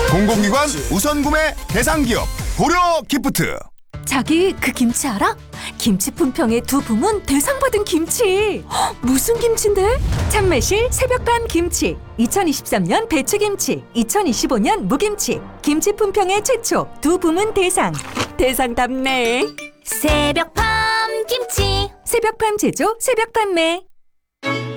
공공기관 우선 구매 대상 기업 고려 기프트. 자기 그 김치 알아? 김치 품평의 두 부문 대상 받은 김치. 헉, 무슨 김치인데? 참매실 새벽밤 김치, 2023년 배추김치, 2025년 무김치. 김치 품평의 최초 두 부문 대상. 대상답네. 새벽밤 김치. 새벽밤 제조 새벽 판매.